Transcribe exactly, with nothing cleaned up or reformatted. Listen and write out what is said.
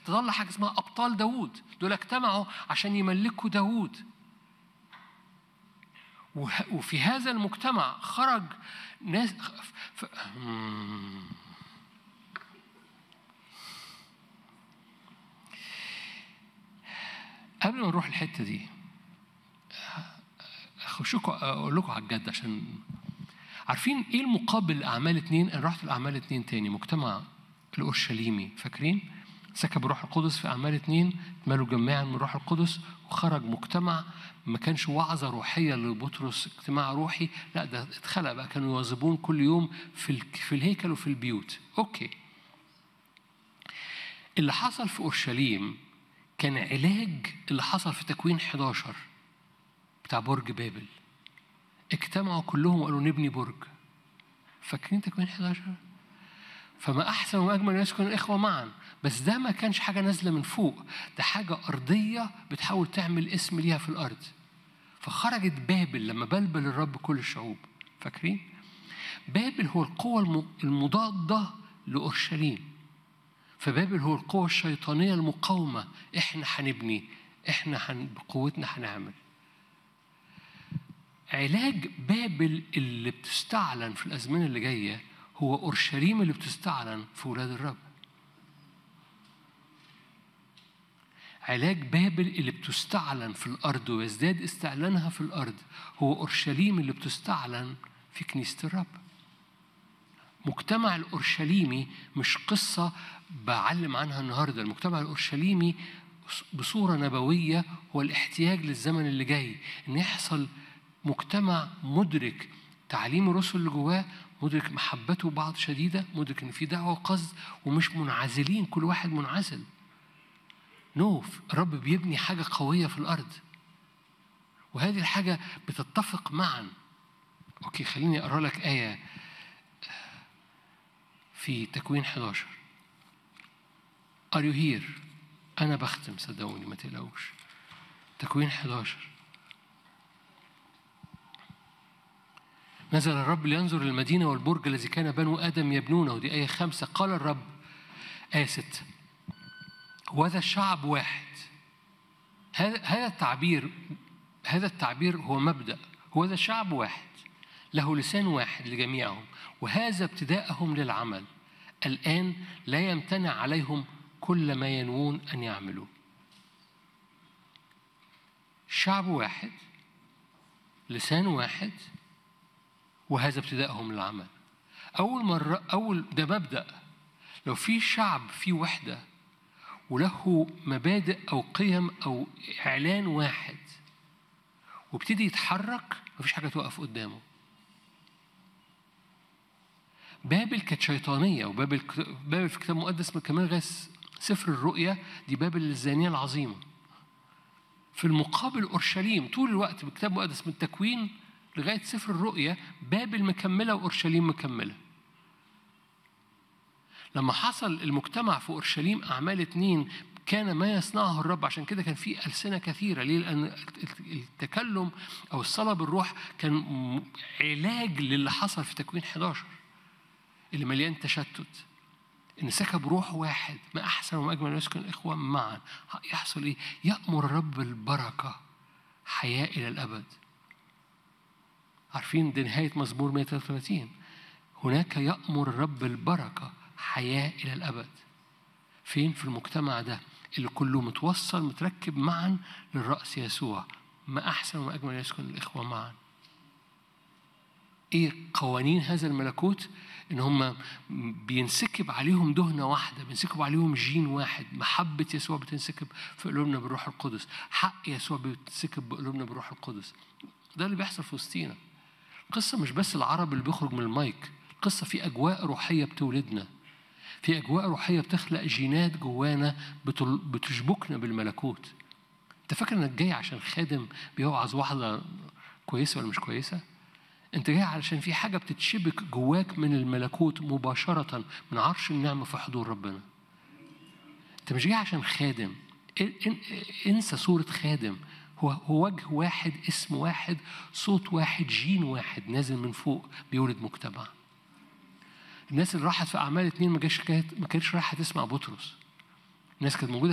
تطلع حاجة اسمها أبطال داود. دول اجتمعوا عشان يملكوا داود. وفي هذا المجتمع خرج ناس ف... قبل ما نروح الحتة دي أخشوكم أقول لكم على الجد، عشان عارفين إيه المقابل لأعمال اتنين؟ أنا رحت الأعمال اتنين تاني، مجتمع الأورشليمي، فاكرين؟ سكب روح القدس في أعمال اتنين، مالوا جماعا من روح القدس وخرج مجتمع ما كانش وعظة روحية لبطرس اجتماع روحي، لا ده اتخلق بقى، كانوا يواظبون كل يوم في في الهيكل وفي البيوت. أوكي، اللي حصل في أورشليم كان علاج اللي حصل في تكوين حداشر بتاع برج بابل. اجتمعوا كلهم وقالوا نبني برج. فاكرين تكوين حداشر؟ فما أحسن وأجمل يسكن الإخوة معا. بس ده ما كانش حاجة نازلة من فوق، ده حاجة أرضية بتحاول تعمل اسم ليها في الأرض. فخرجت بابل لما بلبل الرب كل الشعوب. فاكرين؟ بابل هو القوة المضادة لأورشليم. فبابل هو القوة الشيطانية المقاومة. إحنا هنبني، إحنا حن... بقوتنا هنعمل. علاج بابل اللي بتستعلن في الأزمنة اللي جاية هو أورشليم اللي بتستعلن في ولاد الرب. علاج بابل اللي بتستعلن في الأرض ويزداد استعلانها في الأرض هو أورشليم اللي بتستعلن في كنيسة الرب. مجتمع الأورشليمي مش قصة بعلم عنها النهاردة. المجتمع الأورشليمي بصورة نبوية هو الاحتياج للزمن اللي جاي، إن يحصل مجتمع مدرك تعليم الرسل اللي جواه، مدرك محبته بعض شديدة، مدرك إن في دعوة وقصد ومش منعزلين كل واحد منعزل. نوف الرب بيبني حاجة قوية في الأرض، وهذه الحاجة بتتفق معا. أوكي، خليني أقرأ لك آية في تكوين حداشر. Are you here؟ أنا بختم، صدقوني ما تقلقوش. تكوين حداشر. نزل الرب لينظر المدينة والبرج الذي كان بنو آدم يبنونه. دي آية خمسة. قال الرب، آية ستة، وهذا الشعب واحد. هذا هذا التعبير هذا التعبير هو مبدأ. هو هذا الشعب واحد له لسان واحد لجميعهم، وهذا ابتداءهم للعمل. الآن لا يمتنع عليهم كل ما ينوون أن يعملوا. شعب واحد، لسان واحد، وهذا ابتداءهم للعمل. أول مرة أول ده مبدأ. لو في شعب في وحدة وله مبادئ أو قيم أو إعلان واحد وابتدي يتحرك، مفيش حاجة توقف قدامه. بابل كانت شيطانية، وبابل بابل في كتاب مقدس كمان غاس سفر الرؤيا دي بابل الزانية العظيمة. في المقابل أورشليم طول الوقت بكتاب مقدس من التكوين لغاية سفر الرؤيا بابل مكملة وأورشليم مكملة. لما حصل المجتمع في أورشليم أعمال اتنين كان ما يصنعه الرب. عشان كده كان في ألسنة كثيرة. ليه؟ لأن التكلم أو الصلاة بالروح كان علاج للي حصل في تكوين حداشر اللي مليان تشتت. إن سكب روح واحد، ما أحسن وما أجمل يسكن الإخوة معا. يحصل إيه؟ يأمر الرب البركة حياة إلى الأبد. عارفين دي نهاية مزمور مئة وثلاثة وثلاثين. هناك يأمر الرب البركة حياة إلى الأبد. فين؟ في المجتمع ده اللي كله متوصل متركب معا للرأس يسوع. ما أحسن وما أجمل يسكن الإخوة معا. إيه قوانين هذا الملكوت؟ إن هم بينسكب عليهم دهنة واحدة، بينسكب عليهم جين واحد. محبة يسوع بتنسكب في قلوبنا بالروح القدس، حق يسوع بيتسكب بقلوبنا بالروح القدس. ده اللي بيحصل في وسطينا. القصة مش بس العرب اللي بيخرج من المايك، القصة في أجواء روحية بتولدنا، في أجواء روحية بتخلق جينات جوانا بتشبكنا بالملكوت. أنت فاكر إنك جاي عشان خادم بيوعظ واحدة كويسة ولا مش كويسة؟ أنت جاي علشان في حاجة بتتشبك جواك من الملكوت مباشرة من عرش النعمة في حضور ربنا. أنت مش جاي عشان خادم. انسى صورة خادم. هو هو وجه واحد، اسم واحد، صوت واحد، جين واحد نازل من فوق بيولد مجتمع. الناس اللي راحت في أعمال اتنين ما جاش ما كانتش رايحة تسمع بطرس. الناس كانت موجودة